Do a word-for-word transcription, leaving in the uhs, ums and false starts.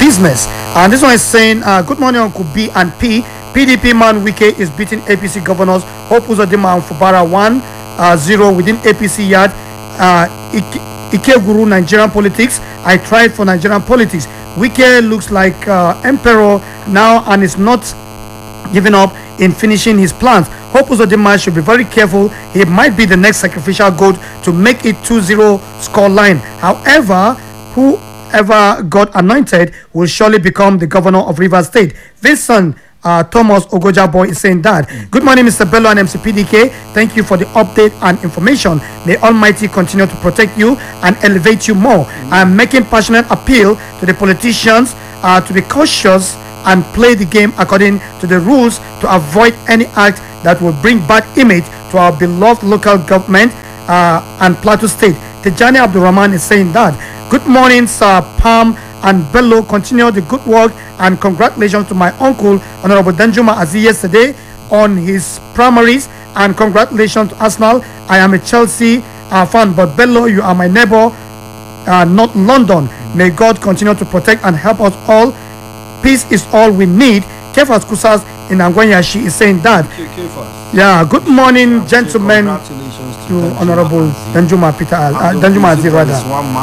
business. And this one is saying, uh, good morning, Uncle B and P. P D P man Wike is beating A P C governors Hope Uzodinma and Fubara one zero within A P C yard. Uh, Ike Guru Nigerian politics. I tried for Nigerian politics. Wike looks like uh, emperor now and is not giving up in finishing his plans. Hope Uzodinma should be very careful. He might be the next sacrificial goat to make it two zero score line. However, whoever got anointed will surely become the governor of Rivers State. Vincent Uh, Thomas Ogoja Boy is saying that. Mm. Good morning, Mister Bello and M C P D K. Thank you for the update and information. May Almighty continue to protect you and elevate you more. Mm. I am making passionate appeal to the politicians uh, to be cautious and play the game according to the rules to avoid any act that will bring bad image to our beloved local government uh, and Plateau State. Tejani Abdurrahman is saying that. Good morning, Sir Pam and Bello. Continue the good work and congratulations to my uncle Honorable Danjuma Aziz yesterday on his primaries, and congratulations to Arsenal. I am a Chelsea uh, fan, but Bello, you are my neighbor, uh, not London. May God continue to protect and help us all. Peace is all we need. Kefas Kusas in Angwanya, she is saying that. Yeah, good morning, gentlemen, to Honorable Danjuma Peter, uh, Danjuma Aziz rather.